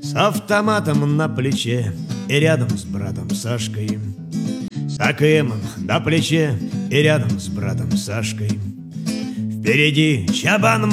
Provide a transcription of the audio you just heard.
С автоматом на плече и рядом с братом Сашкой, с АКМом на плече и рядом с братом Сашкой. Впереди чабан